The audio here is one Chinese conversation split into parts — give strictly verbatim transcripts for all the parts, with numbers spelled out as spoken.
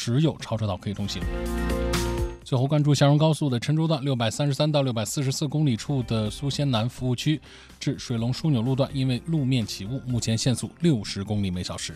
只有超车道可以通行。最后关注祥荣高速的郴州段六百三十三到六百四十四公里处的苏仙南服务区至水龙枢纽路段，因为路面起雾，目前限速六十公里每小时。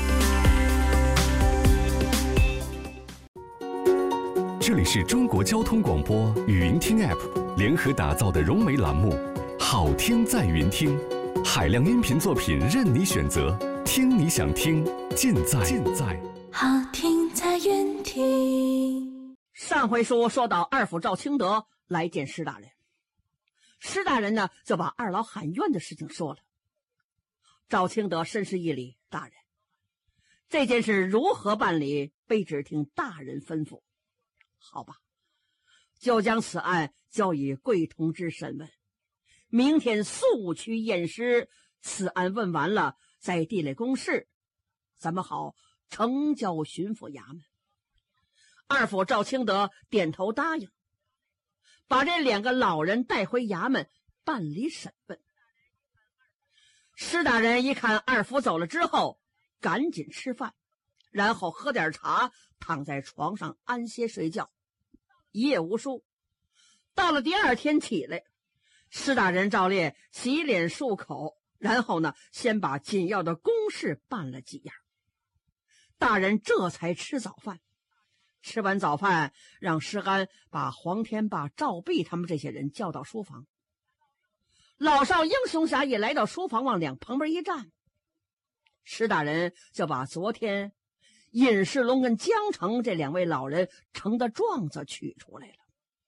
这里是中国交通广播语音听 App 联合打造的融媒栏目《好听在云听》，海量音频作品任你选择，听你想听，尽在尽在好听在云听。 上回书说到二府赵清德来见施大人，施大人呢就把二老喊冤的事情说了。赵清德深施一礼，大人，这件事如何办理，卑职听大人吩咐。好吧，就将此案交以贵同知审问，明天速去验尸，此案问完了再递来公示，咱们好呈交巡抚衙门。二府赵清德点头答应，把这两个老人带回衙门办理审问。施大人一看二府走了之后，赶紧吃饭，然后喝点茶，躺在床上安歇睡觉，一夜无书。到了第二天起来，施大人照例洗脸漱口，然后呢先把紧要的公事办了几样。大人这才吃早饭。吃完早饭，让施安把黄天霸、赵弼他们这些人叫到书房。老少英雄侠也来到书房，往两旁边一站，施大人就把昨天尹世龙跟江城这两位老人呈的状子取出来了。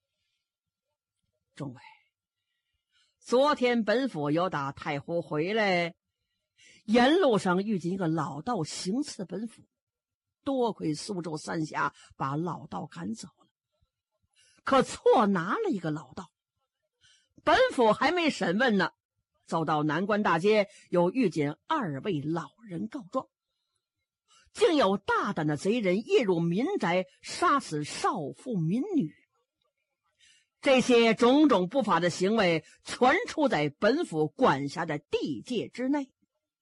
众位，昨天本府有打太湖回来，沿路上遇见一个老道行刺本府，多亏苏州三峡把老道赶走了，可错拿了一个老道。本府还没审问呢，走到南关大街，又遇见二位老人告状，竟有大胆的贼人夜入民宅，杀死少妇民女。这些种种不法的行为全出在本府管辖的地界之内。